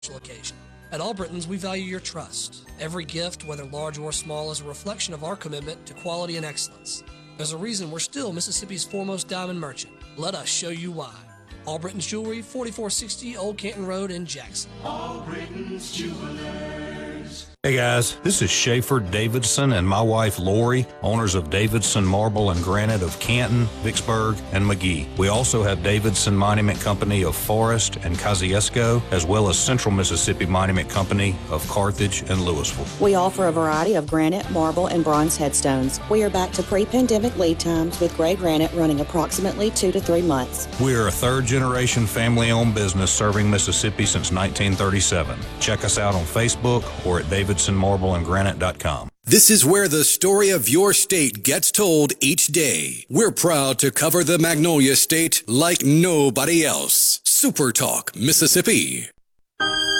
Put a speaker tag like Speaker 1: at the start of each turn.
Speaker 1: occasion. At Albritton's, we value your trust. Every gift, whether large or small, is a reflection of our commitment to quality and excellence. There's a reason we're still Mississippi's foremost diamond merchant. Let us show you why. Albritton's Jewelry, 4460 Old Canton Road in Jackson.
Speaker 2: Albritton's Jewelers.
Speaker 3: Hey guys, this is Schaefer Davidson and my wife Lori, owners of Davidson Marble and Granite of Canton, Vicksburg, and McGee. We also have Davidson Monument Company of Forest and Kosciuszko, as well as Central Mississippi Monument Company of Carthage and Louisville.
Speaker 4: We offer a variety of granite, marble, and bronze headstones. We are back to pre-pandemic lead times with gray granite running approximately 2 to 3 months.
Speaker 3: We are a third-generation family-owned business serving Mississippi since 1937. Check us out on Facebook or at davidsonmarbleandgranite.com.
Speaker 5: This is where the story of your state gets told each day. We're proud to cover the Magnolia State like nobody else. Super Talk, Mississippi.